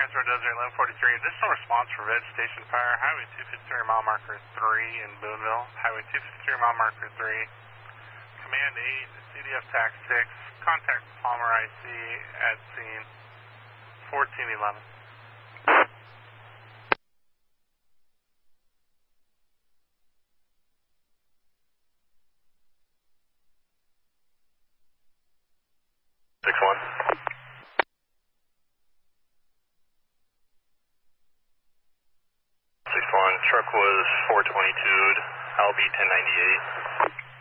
Transport Desert 1143, additional response for vegetation fire, Highway 253 mile marker 3 in Boonville, Highway 253 mile marker 3, Command 8, CDF TAC 6, contact Palmer IC at scene 1411. Truck was 422'd, LB 1098.